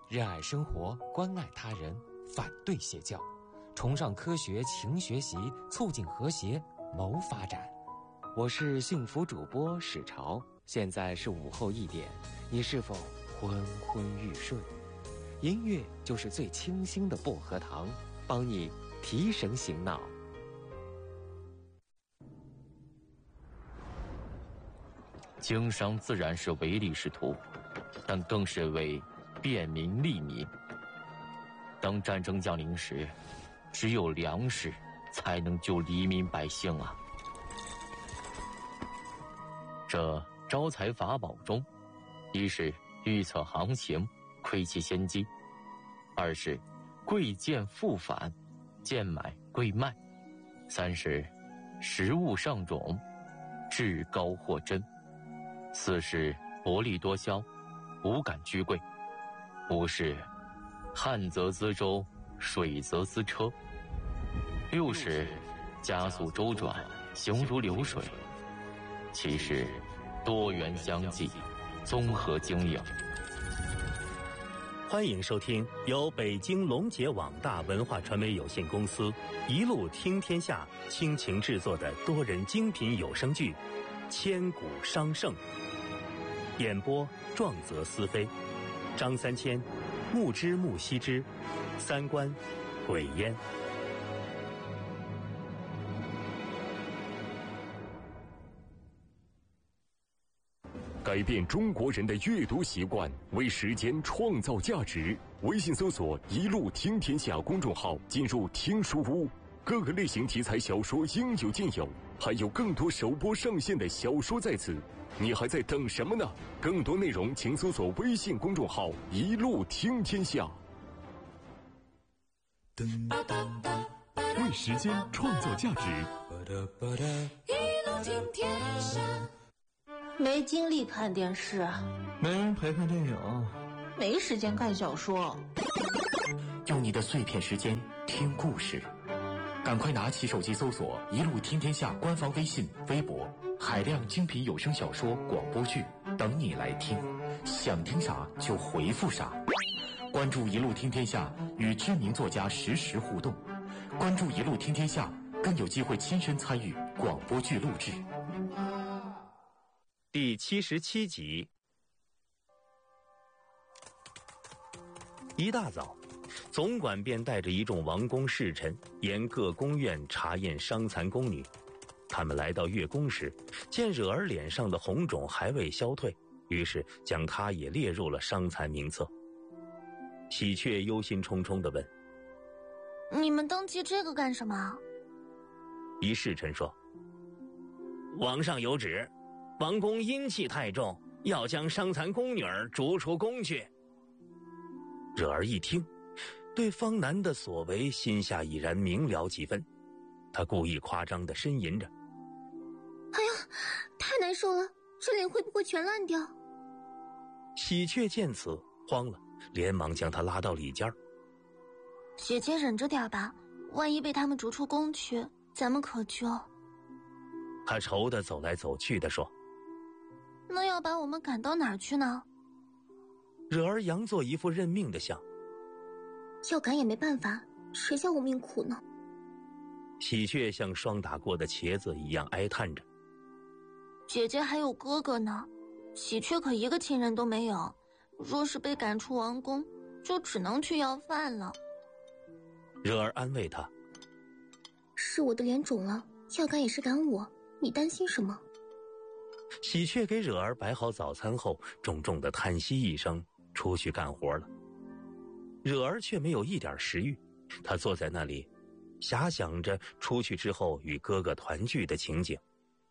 热爱生活，关爱他人，反对邪教，崇尚科学，勤学习，促进和谐，谋发展。我是幸福主播史潮，现在是午后1点，你是否昏昏欲睡？音乐就是最清新的薄荷糖，帮你提神醒脑。 经商自然是唯利是图，但更是为便民利民。当战争降临时，只有粮食才能救黎民百姓啊！这招财法宝中，一是预测行情，窥其先机；二是贵贱复返，贱买贵卖；三是食物上种，至高货真；四是薄利多销，无感居贵；五是旱则资舟，水则资车；六是加速周转，行如流水；七是多元相济，综合经营。 欢迎收听由北京龙杰网大文化传媒有限公司一路听天下倾情制作的多人精品有声剧《千古商圣》，演播壮则思飞，张三千、木之木西之，三观鬼烟。 改变中国人的阅读习惯，为时间创造价值。微信搜索“一路听天下”公众号，进入听书屋，各个类型题材小说应有尽有，还有更多首播上线的小说在此。你还在等什么呢？更多内容请搜索微信公众号“一路听天下”。为时间创造价值， 一路听天下。 没精力看电视， 没人陪看电影， 没时间看小说， 用你的碎片时间听故事，赶快拿起手机搜索“一路听天下”官方微信、微博，海量精品有声小说、广播剧等你来听，想听啥就回复啥。关注“一路听天下”，与知名作家实时互动。关注“一路听天下”，更有机会亲身参与广播剧录制。 第77集。一大早，总管便带着一众王公侍臣沿各宫院查验伤残宫女。他们来到月宫时，见惹儿脸上的红肿还未消退，于是将她也列入了伤残名册。喜鹊忧心忡忡地问：“ 你们登记这个干什么？” 一侍臣说：“王上有旨，王公阴气太重，要将伤残宫女儿逐出宫去。”惹儿一听，对方南的所为心下已然明了几分，他故意夸张地呻吟着：“ 哎呀，太难受了，这脸会不会全烂掉？” 喜鹊见此慌了，连忙将他拉到里间。 姐姐忍着点吧，万一被他们逐出宫去，咱们可就…… 他愁地走来走去地说：“ 那要把我们赶到哪儿去呢？” 惹儿佯作一副认命的相：“ 要赶也没办法，谁叫我命苦呢？” 喜鹊像霜打过的茄子一样哀叹着：“ 姐姐还有哥哥呢，喜鹊可一个亲人都没有，若是被赶出王宫，就只能去要饭了。” 惹儿安慰他：“ 是我的脸肿了，要赶也是赶我，你担心什么？” 喜鹊给惹儿摆好早餐后，重重地叹息一声，出去干活了。惹儿却没有一点食欲，他坐在那里，遐想着出去之后与哥哥团聚的情景。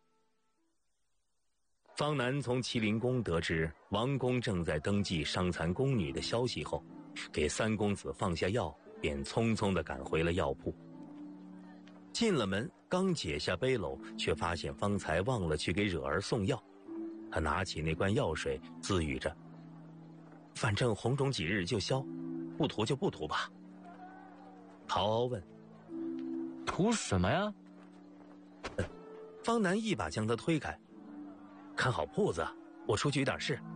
方南从麒麟宫得知王公正在登记伤残宫女的消息后，给三公子放下药，便匆匆地赶回了药铺。进了门，刚解下背篓，却发现方才忘了去给惹儿送药。他拿起那罐药水，自语着：“反正红肿几日就消，不涂就不涂吧。”陶敖问：“ 涂什么呀？” 方南一把将他推开：“看好铺子，我出去有点事。”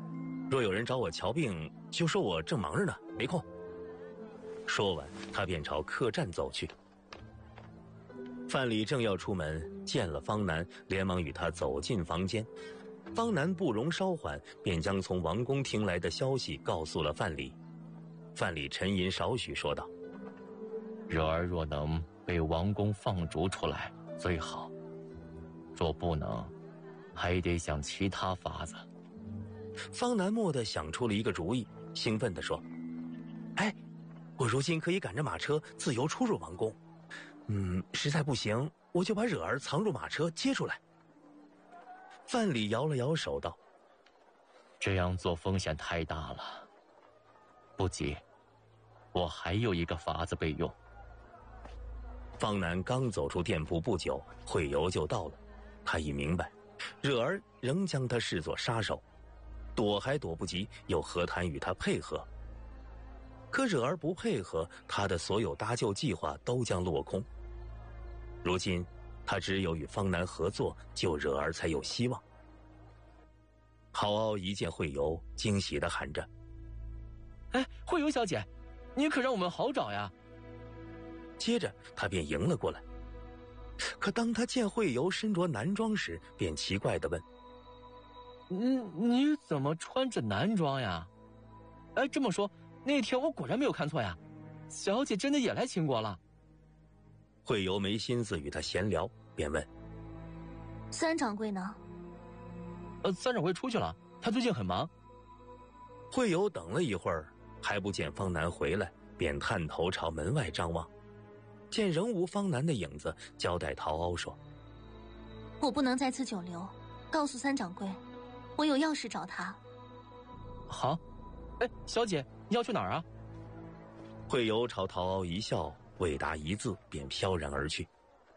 若有人找我瞧病，就说我正忙着呢，没空。说完，他便朝客栈走去。范蠡正要出门，见了方南，连忙与他走进房间。方南不容稍缓，便将从王宫听来的消息告诉了范蠡。范蠡沉吟少许，说道：“ 惹儿若能被王宫放逐出来，最好；若不能，还得想其他法子。” 方南蓦地想出了一个主意，兴奋地说：“哎，我如今可以赶着马车自由出入王宫。实在不行，我就把惹儿藏入马车接出来。”范蠡摇了摇手道：“ 这样做风险太大了。不急，我还有一个法子备用。” 方南刚走出店铺不久，惠游就到了。他已明白，惹儿仍将他视作杀手，躲还躲不及，又何谈与他配合？可惹儿不配合，他的所有搭救计划都将落空。如今他只有与方南合作，救惹儿才有希望。陶敖一见惠游，惊喜地喊着：“ 哎，惠游小姐，你可让我们好找呀！” 接着他便迎了过来。可当他见惠游身着男装时，便奇怪地问：“ 你怎么穿着男装呀？哎，这么说，那天我果然没有看错呀，小姐真的也来秦国了。” 惠游没心思与他闲聊，便问：“ 三掌柜呢？” 三掌柜出去了，他最近很忙。 惠游等了一会儿，还不见方南回来，便探头朝门外张望，见仍无方南的影子，交代陶敖说：“ 我不能在此久留，告诉三掌柜，我有要事找他。” 好。哎，小姐，你要去哪儿啊？ 惠游朝陶敖一笑，未答一字，便飘然而去。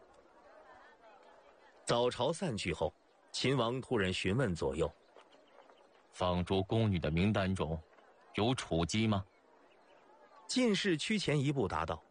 早朝散去后，秦王突然询问左右：“ 放逐宫女的名单中，有楚姬吗？” 进士趋前一步答道：“